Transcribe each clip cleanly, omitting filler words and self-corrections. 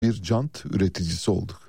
bir jant üreticisi olduk.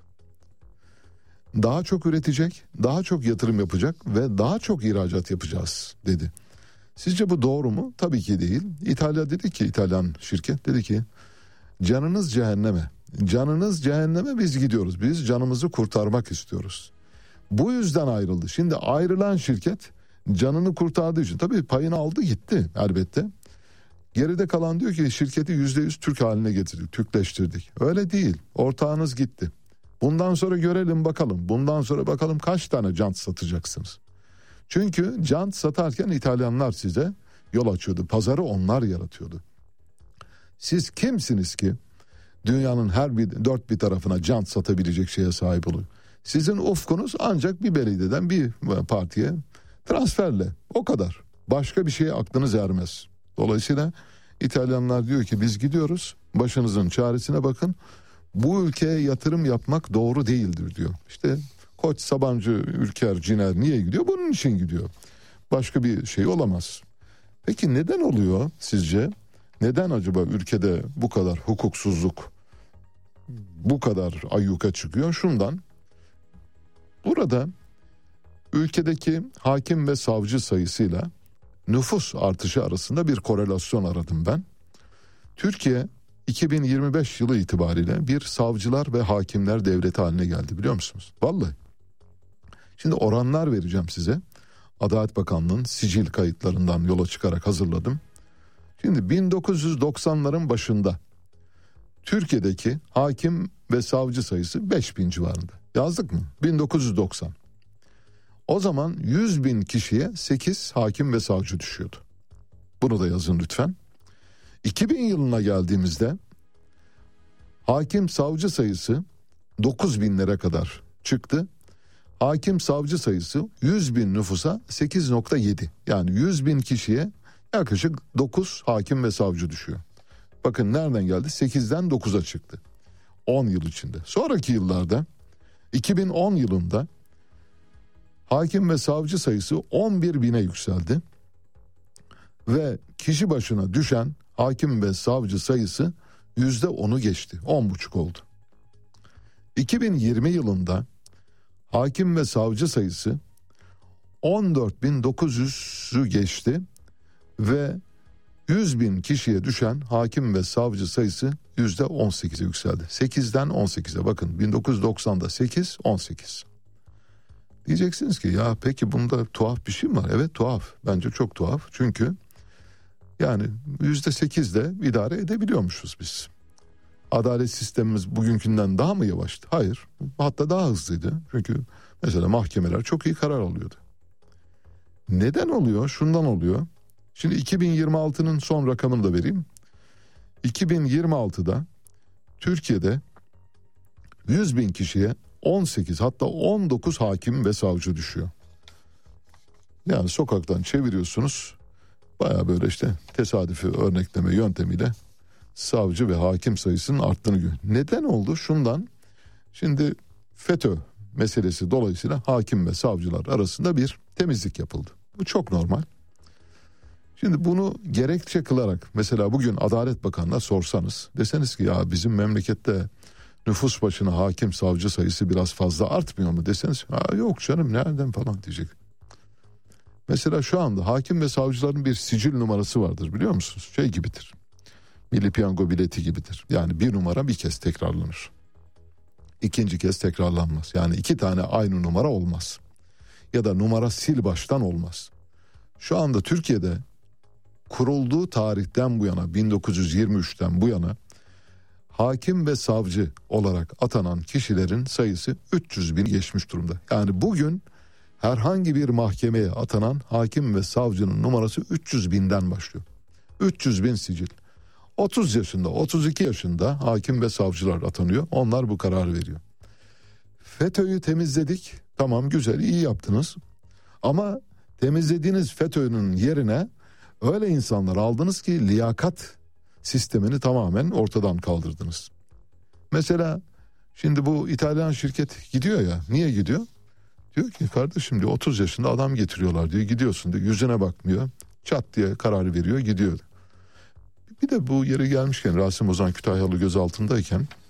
Daha çok üretecek, daha çok yatırım yapacak ve daha çok ihracat yapacağız dedi. Sizce bu doğru mu? Tabii ki değil. İtalyan şirket dedi ki canınız cehenneme. Canınız cehenneme, biz gidiyoruz. Biz canımızı kurtarmak istiyoruz. Bu yüzden ayrıldı. Şimdi ayrılan şirket canını kurtardığı için tabii payını aldı gitti elbette. Geride kalan diyor ki şirketi %100 Türk haline getirdik, Türkleştirdik. Öyle değil. Ortağınız gitti. Bundan sonra görelim bakalım. Bundan sonra bakalım kaç tane jant satacaksınız. Çünkü jant satarken İtalyanlar size yol açıyordu. Pazarı onlar yaratıyordu. Siz kimsiniz ki dünyanın dört bir tarafına jant satabilecek şeye sahip oluyor? Sizin ufkunuz ancak bir belediyeden bir partiye transferle, o kadar. Başka bir şeye aklınız ermez. Dolayısıyla İtalyanlar diyor ki biz gidiyoruz, başınızın çaresine bakın. Bu ülkeye yatırım yapmak doğru değildir diyor. İşte Koç, Sabancı, Ülker, Ciner niye gidiyor? Bunun için gidiyor. Başka bir şey olamaz. Peki neden oluyor sizce? Neden acaba ülkede bu kadar hukuksuzluk, bu kadar ayyuka çıkıyor? Şundan, burada ülkedeki hakim ve savcı sayısıyla nüfus artışı arasında bir korelasyon aradım ben. Türkiye 2025 yılı itibariyle bir savcılar ve hakimler devleti haline geldi, biliyor musunuz? Vallahi. Şimdi oranlar vereceğim size. Adalet Bakanlığı'nın sicil kayıtlarından yola çıkarak hazırladım. Şimdi 1990'ların başında Türkiye'deki hakim ve savcı sayısı 5000 civarında. Yazdık mı? 1990. O zaman 100 bin kişiye 8 hakim ve savcı düşüyordu. Bunu da yazın lütfen. 2000 yılına geldiğimizde hakim savcı sayısı 9 binlere kadar çıktı. Hakim savcı sayısı 100 bin nüfusa 8,7. Yani 100 bin kişiye yaklaşık 9 hakim ve savcı düşüyor. Bakın nereden geldi? 8'den 9'a çıktı. 10 yıl içinde. Sonraki yıllarda 2010 yılında hakim ve savcı sayısı 11 bine yükseldi. Ve kişi başına düşen hakim ve savcı sayısı %10'u geçti. 10,5 oldu. 2020 yılında hakim ve savcı sayısı 14.900'ü geçti ve 100 bin kişiye düşen hakim ve savcı sayısı %18'e yükseldi. 8'den 18'e, bakın 1990'da 8, 18. Diyeceksiniz ki ya peki bunda tuhaf bir şey mi var? Evet, tuhaf. Bence çok tuhaf. Çünkü yani %8'de idare edebiliyormuşuz biz. Adalet sistemimiz bugünkünden daha mı yavaştı? Hayır. Hatta daha hızlıydı. Çünkü mesela mahkemeler çok iyi karar alıyordu. Neden oluyor? Şundan oluyor. Şimdi 2026'nın son rakamını da vereyim. 2026'da Türkiye'de 100 bin kişiye 18 hatta 19 hakim ve savcı düşüyor. Yani sokaktan çeviriyorsunuz. Baya böyle işte tesadüfi örnekleme yöntemiyle savcı ve hakim sayısının arttığını görüyor. Neden oldu? Şundan. Şimdi FETÖ meselesi dolayısıyla hakim ve savcılar arasında bir temizlik yapıldı. Bu çok normal. Şimdi bunu gerekçe kılarak mesela bugün Adalet Bakanı'na sorsanız, deseniz ki ya bizim memlekette nüfus başına hakim savcı sayısı biraz fazla artmıyor mu deseniz, yok canım nereden falan diyecek. Mesela şu anda hakim ve savcıların bir sicil numarası vardır, biliyor musunuz? Şey gibidir. Milli Piyango bileti gibidir. Yani bir numara bir kez tekrarlanır. İkinci kez tekrarlanmaz. Yani 2 tane aynı numara olmaz. Ya da numara sil baştan olmaz. Şu anda Türkiye'de kurulduğu tarihten bu yana, 1923'ten bu yana hakim ve savcı olarak atanan kişilerin sayısı 300 bin geçmiş durumda. Yani bugün herhangi bir mahkemeye atanan hakim ve savcının numarası 300 binden başlıyor. 300 bin sicil. 30 yaşında, 32 yaşında hakim ve savcılar atanıyor. Onlar bu kararı veriyor. FETÖ'yü temizledik. Tamam, güzel, iyi yaptınız. Ama temizlediğiniz FETÖ'nün yerine öyle insanlar aldınız ki liyakat sistemini tamamen ortadan kaldırdınız. Mesela şimdi bu İtalyan şirket gidiyor ya. Niye gidiyor? Diyor ki kardeşim diyor 30 yaşında adam getiriyorlar diyor. Gidiyorsun diyor, yüzüne bakmıyor. Çat diye kararı veriyor, gidiyor. Bir de bu yere gelmişken Rasim Ozan Kütahyalı gözaltındayken